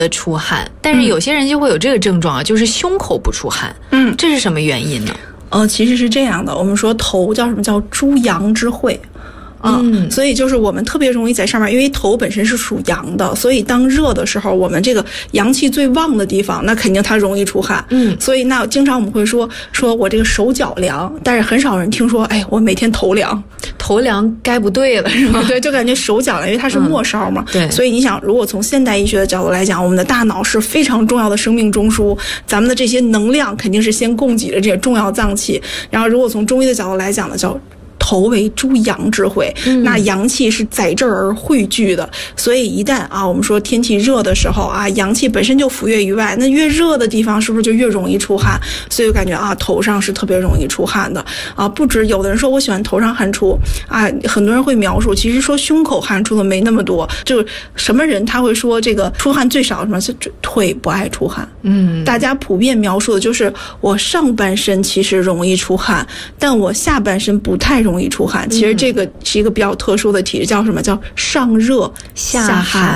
出汗，但是有些人就会有这个症状啊，就是胸口不出汗。这是什么原因呢？ 其实是这样的，我们说头叫什么，叫诸阳之会。所以就是我们特别容易在上面，因为头本身是属阳的，所以当热的时候，我们这个阳气最旺的地方，那肯定它容易出汗。所以那经常我们会说我这个手脚凉，但是很少人听说，我每天头凉。 头凉该不对了是吧？ 对，就感觉手脚凉，因为它是末梢嘛。 对， 所以你想，如果从现代医学的角度来讲，我们的大脑是非常重要的生命中枢，咱们的这些能量肯定是先供给了这些重要脏器。然后如果从中医的角度来讲呢，叫头为诸阳之会，那阳气是在这儿而汇聚的，所以一旦我们说天气热的时候阳气本身就浮越于外，那越热的地方是不是就越容易出汗？所以我感觉头上是特别容易出汗的不止有的人说我喜欢头上汗出很多人会描述，其实说胸口汗出的没那么多，就是什么人他会说这个出汗最少什么，是腿不爱出汗。大家普遍描述的就是我上半身其实容易出汗，但我下半身不太容易出汗。其实这个是一个比较特殊的体质，叫什么？叫上热下寒。